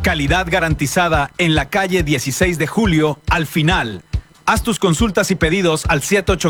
Calidad garantizada en la calle 16 de Julio, al final. Haz tus consultas y pedidos al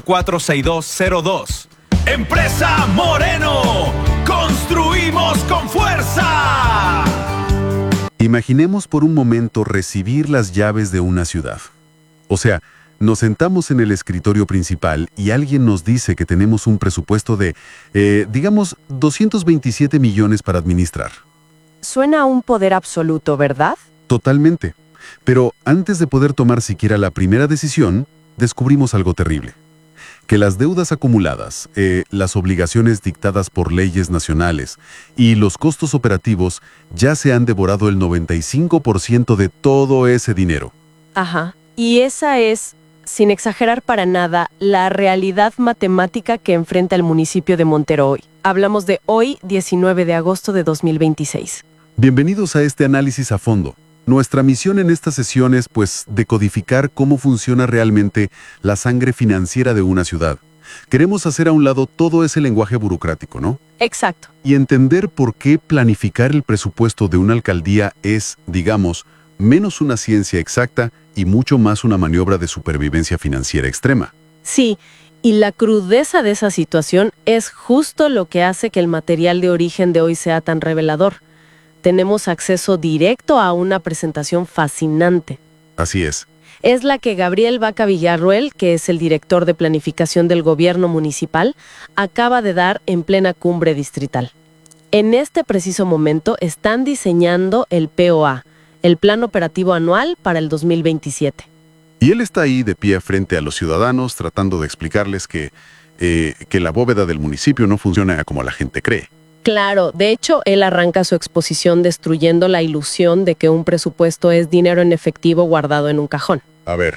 784-6202. ¡Empresa Moreno! ¡Construimos con fuerza! Imaginemos por un momento recibir las llaves de una ciudad. O sea, nos sentamos en el escritorio principal y alguien nos dice que tenemos un presupuesto de, digamos, 227 millones para administrar. Suena a un poder absoluto, ¿verdad? Totalmente. Pero antes de poder tomar siquiera la primera decisión, descubrimos algo terrible. Que las deudas acumuladas, las obligaciones dictadas por leyes nacionales y los costos operativos ya se han devorado el 95% de todo ese dinero. Ajá. Y esa es, sin exagerar para nada, la realidad matemática que enfrenta el municipio de Montero hoy. Hablamos de hoy, 19 de agosto de 2026. Bienvenidos a este análisis a fondo. Nuestra misión en esta sesión es, pues, decodificar cómo funciona realmente la sangre financiera de una ciudad. Queremos hacer a un lado todo ese lenguaje burocrático, ¿no? Exacto. Y entender por qué planificar el presupuesto de una alcaldía es, digamos, menos una ciencia exacta y mucho más una maniobra de supervivencia financiera extrema. Sí, y la crudeza de esa situación es justo lo que hace que el material de origen de hoy sea tan revelador. Tenemos acceso directo a una presentación fascinante. Así es. Es la que Gabriel Vaca Villarroel, que es el director de planificación del gobierno municipal, acaba de dar en plena cumbre distrital. En este preciso momento están diseñando el POA, el Plan Operativo Anual para el 2027. Y él está ahí de pie frente a los ciudadanos tratando de explicarles que la bóveda del municipio no funciona como la gente cree. Claro, de hecho, él arranca su exposición destruyendo la ilusión de que un presupuesto es dinero en efectivo guardado en un cajón. A ver,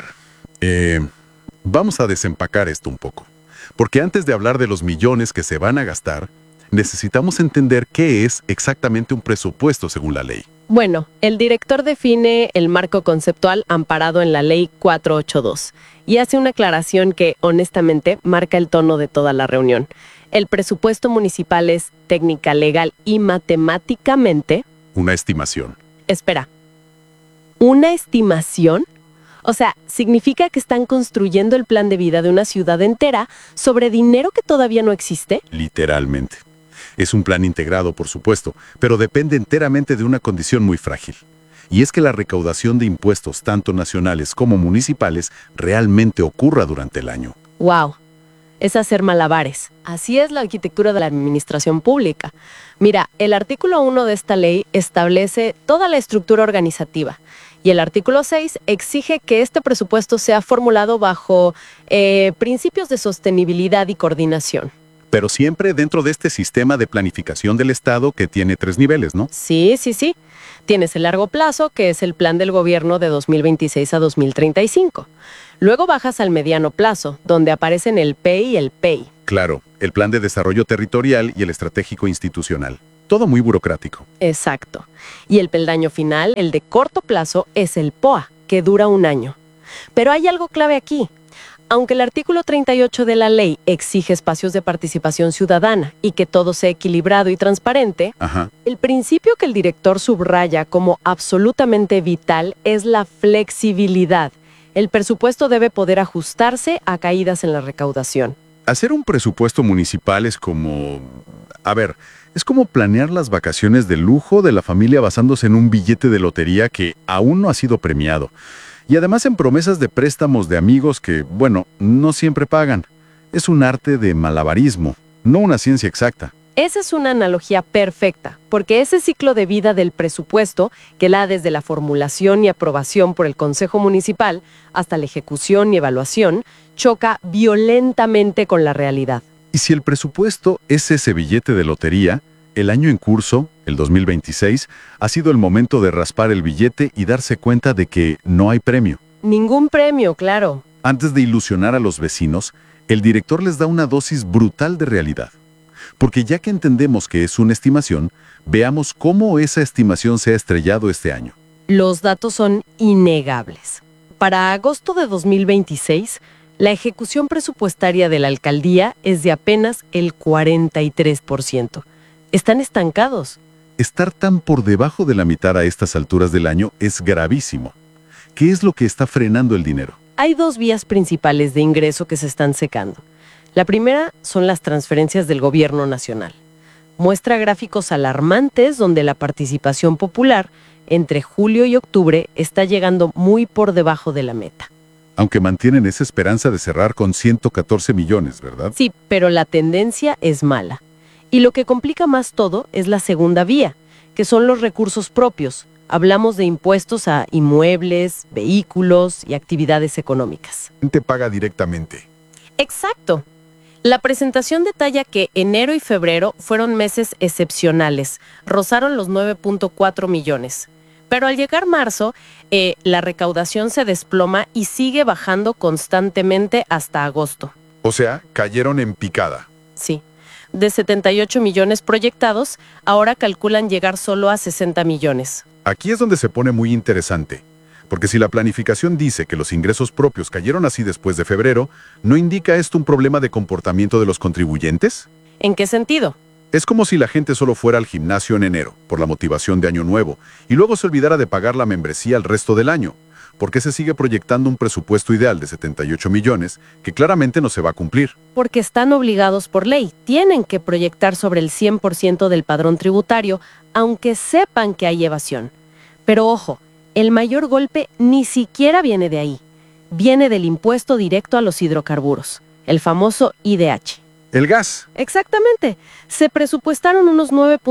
vamos a desempacar esto un poco. Porque antes de hablar de los millones que se van a gastar, necesitamos entender qué es exactamente un presupuesto según la ley. Bueno, el director define el marco conceptual amparado en la Ley 482 y hace una aclaración que, honestamente, marca el tono de toda la reunión. El presupuesto municipal es técnica, legal y matemáticamente... Una estimación. Espera, ¿una estimación? O sea, significa que están construyendo el plan de vida de una ciudad entera sobre dinero que todavía no existe. Literalmente. Es un plan integrado, por supuesto, pero depende enteramente de una condición muy frágil. Y es que la recaudación de impuestos, tanto nacionales como municipales, realmente ocurra durante el año. ¡Wow! Es hacer malabares. Así es la arquitectura de la administración pública. Mira, el artículo 1 de esta ley establece toda la estructura organizativa. Y el artículo 6 exige que este presupuesto sea formulado bajo principios de sostenibilidad y coordinación. Pero siempre dentro de este sistema de planificación del Estado que tiene 3 niveles, ¿no? Sí. Tienes el largo plazo, que es el plan del gobierno de 2026 a 2035. Luego bajas al mediano plazo, donde aparecen el PEI y el PEI. Claro, el plan de desarrollo territorial y el estratégico institucional. Todo muy burocrático. Exacto. Y el peldaño final, el de corto plazo, es el POA, que dura 1 año. Pero hay algo clave aquí. Aunque el artículo 38 de la ley exige espacios de participación ciudadana y que todo sea equilibrado y transparente, el principio que el director subraya como absolutamente vital es la flexibilidad. El presupuesto debe poder ajustarse a caídas en la recaudación. Hacer un presupuesto municipal es como... es como planear las vacaciones de lujo de la familia basándose en un billete de lotería que aún no ha sido premiado. Y además en promesas de préstamos de amigos que, bueno, no siempre pagan. Es un arte de malabarismo, no una ciencia exacta. Esa es una analogía perfecta, porque ese ciclo de vida del presupuesto, que va desde la formulación y aprobación por el Consejo Municipal hasta la ejecución y evaluación, choca violentamente con la realidad. Y si el presupuesto es ese billete de lotería, el año en curso, el 2026, ha sido el momento de raspar el billete y darse cuenta de que no hay premio. Ningún premio, claro. Antes de ilusionar a los vecinos, el director les da una dosis brutal de realidad. Porque ya que entendemos que es una estimación, veamos cómo esa estimación se ha estrellado este año. Los datos son innegables. Para agosto de 2026, la ejecución presupuestaria de la alcaldía es de apenas el 43%. Están estancados. estar tan por debajo de la mitad a estas alturas del año es gravísimo. ¿Qué es lo que está frenando el dinero? Hay dos vías principales de ingreso que se están secando. La primera son las transferencias del gobierno nacional. Muestra gráficos alarmantes donde la participación popular entre julio y octubre está llegando muy por debajo de la meta. Aunque mantienen esa esperanza de cerrar con 114 millones, ¿verdad? Sí, pero la tendencia es mala. Y lo que complica más todo es la segunda vía, que son los recursos propios. Hablamos de impuestos a inmuebles, vehículos y actividades económicas. Te paga directamente. Exacto. La presentación detalla que enero y febrero fueron meses excepcionales, rozaron los 9.4 millones. Pero al llegar marzo, la recaudación se desploma y sigue bajando constantemente hasta agosto. O sea, cayeron en picada. Sí. De 78 millones proyectados, ahora calculan llegar solo a 60 millones. Aquí es donde se pone muy interesante. Porque si la planificación dice que los ingresos propios cayeron así después de febrero, ¿no indica esto un problema de comportamiento de los contribuyentes? ¿En qué sentido? Es como si la gente solo fuera al gimnasio en enero, por la motivación de Año Nuevo, y luego se olvidara de pagar la membresía el resto del año, porque se sigue proyectando un presupuesto ideal de 78 millones que claramente no se va a cumplir. Porque están obligados por ley, tienen que proyectar sobre el 100% del padrón tributario, aunque sepan que hay evasión. Pero ojo, el mayor golpe ni siquiera viene de ahí, viene del impuesto directo a los hidrocarburos, el famoso IDH. El gas. Exactamente. Se presupuestaron unos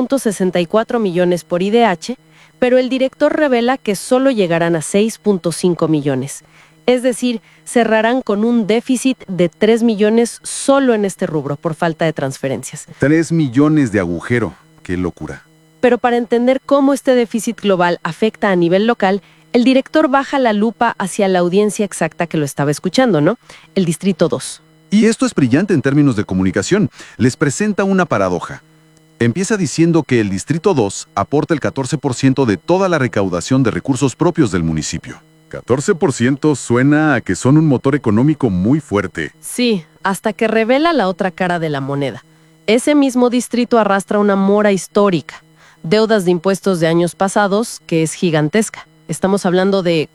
9.64 millones por IDH, pero el director revela que solo llegarán a 6.5 millones. Es decir, cerrarán con un déficit de 3 millones solo en este rubro por falta de transferencias. 3 millones de agujero. ¡Qué locura! Pero para entender cómo este déficit global afecta a nivel local, el director baja la lupa hacia la audiencia exacta que lo estaba escuchando, ¿no? El Distrito 2. Y esto es brillante en términos de comunicación. Les presenta una paradoja. Empieza diciendo que el Distrito 2 aporta el 14% de toda la recaudación de recursos propios del municipio. 14% suena a que son un motor económico muy fuerte. Sí, hasta que revela la otra cara de la moneda. Ese mismo distrito arrastra una mora histórica, deudas de impuestos de años pasados, que es gigantesca. Estamos hablando de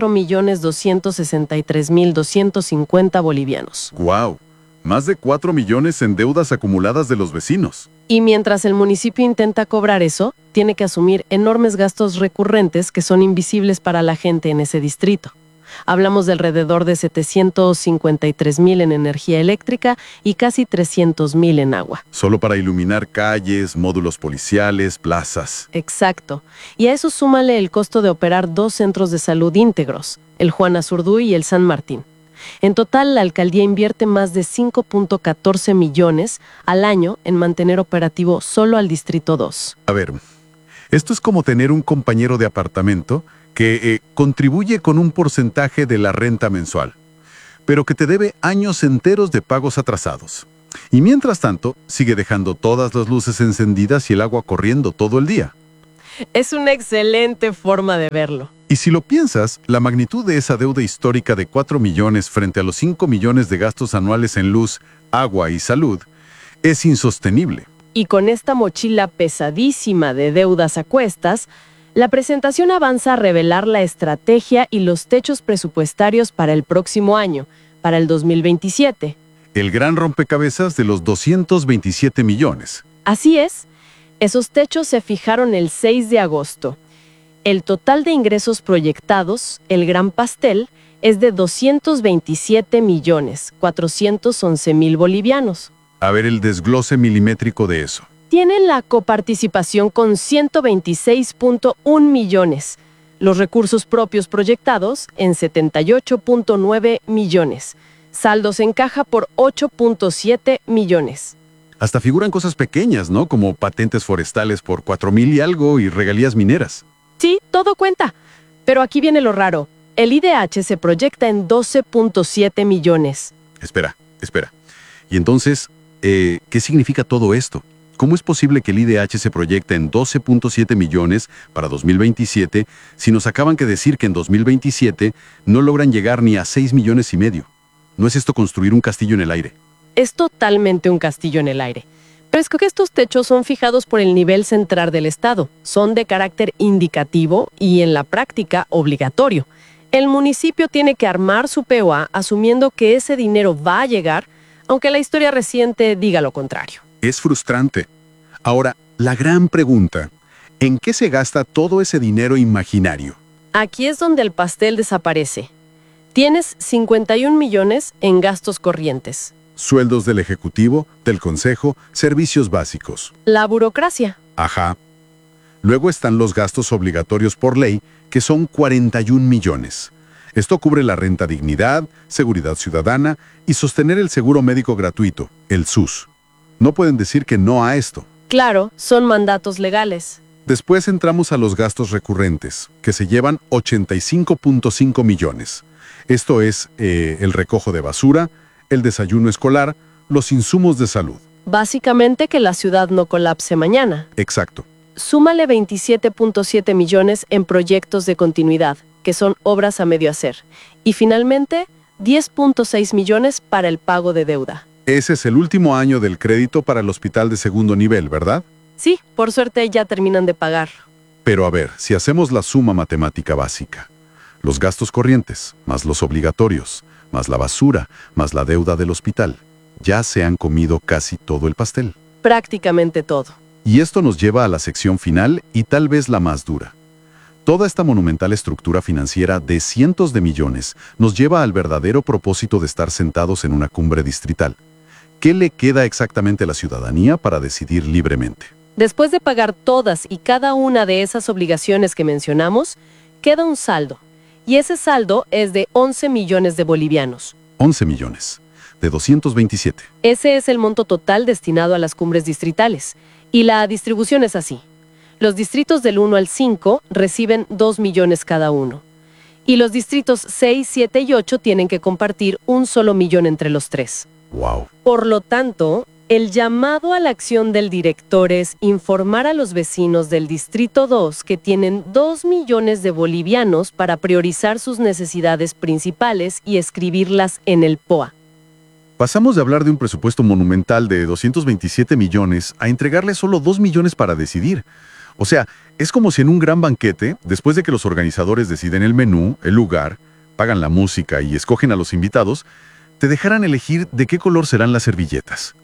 4.263.250 bolivianos. ¡Guau! Más de 4 millones en deudas acumuladas de los vecinos. Y mientras el municipio intenta cobrar eso, tiene que asumir enormes gastos recurrentes que son invisibles para la gente en ese distrito. Hablamos de alrededor de 753.000 en energía eléctrica y casi 300.000 en agua. Solo para iluminar calles, módulos policiales, plazas. Exacto. Y a eso súmale el costo de operar 2 centros de salud íntegros, el Juan Azurduy y el San Martín. En total, la alcaldía invierte más de 5.14 millones al año en mantener operativo solo al Distrito 2. A ver, esto es como tener un compañero de apartamento que contribuye con un porcentaje de la renta mensual, pero que te debe años enteros de pagos atrasados. Y mientras tanto, sigue dejando todas las luces encendidas y el agua corriendo todo el día. Es una excelente forma de verlo. Y si lo piensas, la magnitud de esa deuda histórica de 4 millones frente a los 5 millones de gastos anuales en luz, agua y salud, es insostenible. Y con esta mochila pesadísima de deudas a cuestas, la presentación avanza a revelar la estrategia y los techos presupuestarios para el próximo año, para el 2027. El gran rompecabezas de los 227 millones. Así es. Esos techos se fijaron el 6 de agosto. El total de ingresos proyectados, el gran pastel, es de 227.411.000 bolivianos. A ver el desglose milimétrico de eso. Tienen la coparticipación con 126.1 millones. Los recursos propios proyectados en 78.9 millones. Saldos en caja por 8.7 millones. Hasta figuran cosas pequeñas, ¿no? Como patentes forestales por 4,000 y algo y regalías mineras. Sí, todo cuenta. Pero aquí viene lo raro. El IDH se proyecta en 12.7 millones. Espera. Y entonces, ¿qué significa todo esto? ¿Cómo es posible que el IDH se proyecte en 12.7 millones para 2027 si nos acaban de decir que en 2027 no logran llegar ni a 6 millones y medio? ¿No es esto construir un castillo en el aire? Es totalmente un castillo en el aire. Pero es que estos techos son fijados por el nivel central del Estado, son de carácter indicativo y en la práctica obligatorio. El municipio tiene que armar su POA asumiendo que ese dinero va a llegar, aunque la historia reciente diga lo contrario. Es frustrante. Ahora, la gran pregunta, ¿en qué se gasta todo ese dinero imaginario? Aquí es donde el pastel desaparece. Tienes 51 millones en gastos corrientes. Sueldos del Ejecutivo, del Consejo, servicios básicos. La burocracia. Ajá. Luego están los gastos obligatorios por ley, que son 41 millones. Esto cubre la renta dignidad, seguridad ciudadana y sostener el seguro médico gratuito, el SUS. No pueden decir que no a esto. Claro, son mandatos legales. Después entramos a los gastos recurrentes, que se llevan 85.5 millones. Esto es el recojo de basura, el desayuno escolar, los insumos de salud. Básicamente que la ciudad no colapse mañana. Exacto. Súmale 27.7 millones en proyectos de continuidad, que son obras a medio hacer. Y finalmente, 10.6 millones para el pago de deuda. Ese es el último año del crédito para el hospital de segundo nivel, ¿verdad? Sí, por suerte ya terminan de pagar. Pero a ver, si hacemos la suma matemática básica, los gastos corrientes, más los obligatorios, más la basura, más la deuda del hospital, ya se han comido casi todo el pastel. Prácticamente todo. Y esto nos lleva a la sección final y tal vez la más dura. Toda esta monumental estructura financiera de cientos de millones nos lleva al verdadero propósito de estar sentados en una cumbre distrital. ¿Qué le queda exactamente a la ciudadanía para decidir libremente? Después de pagar todas y cada una de esas obligaciones que mencionamos, queda un saldo. Y ese saldo es de 11 millones de bolivianos. 11 millones, de 227. Ese es el monto total destinado a las cumbres distritales. Y la distribución es así. Los distritos del 1 al 5 reciben 2 millones cada uno. Y los distritos 6, 7 y 8 tienen que compartir un solo millón entre los tres. ¡Wow! Por lo tanto, el llamado a la acción del director es informar a los vecinos del Distrito 2 que tienen 2 millones de bolivianos para priorizar sus necesidades principales y escribirlas en el POA. Pasamos de hablar de un presupuesto monumental de 227 millones a entregarle solo 2 millones para decidir. O sea, es como si en un gran banquete, después de que los organizadores deciden el menú, el lugar, pagan la música y escogen a los invitados, te dejaran elegir de qué color serán las servilletas.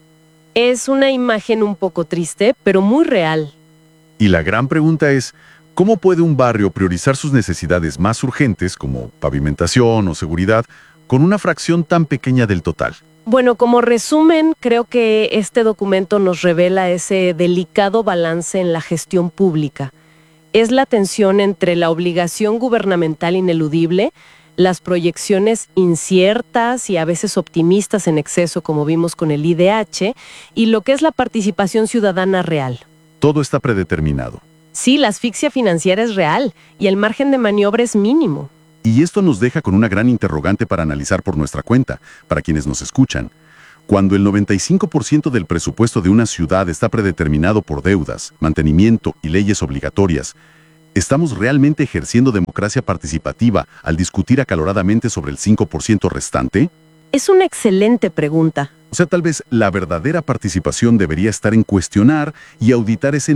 Es una imagen un poco triste, pero muy real. Y la gran pregunta es, ¿cómo puede un barrio priorizar sus necesidades más urgentes, como pavimentación o seguridad, con una fracción tan pequeña del total? Bueno, como resumen, creo que este documento nos revela ese delicado balance en la gestión pública. Es la tensión entre la obligación gubernamental ineludible, las proyecciones inciertas y a veces optimistas en exceso, como vimos con el IDH, y lo que es la participación ciudadana real. Todo está predeterminado. Sí, la asfixia financiera es real y el margen de maniobra es mínimo. Y esto nos deja con una gran interrogante para analizar por nuestra cuenta, para quienes nos escuchan. Cuando el 95% del presupuesto de una ciudad está predeterminado por deudas, mantenimiento y leyes obligatorias, ¿estamos realmente ejerciendo democracia participativa al discutir acaloradamente sobre el 5% restante? Es una excelente pregunta. O sea, tal vez la verdadera participación debería estar en cuestionar y auditar ese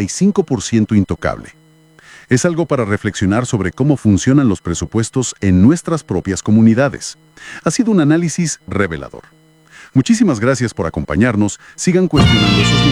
95% intocable. Es algo para reflexionar sobre cómo funcionan los presupuestos en nuestras propias comunidades. Ha sido un análisis revelador. Muchísimas gracias por acompañarnos. Sigan cuestionando esos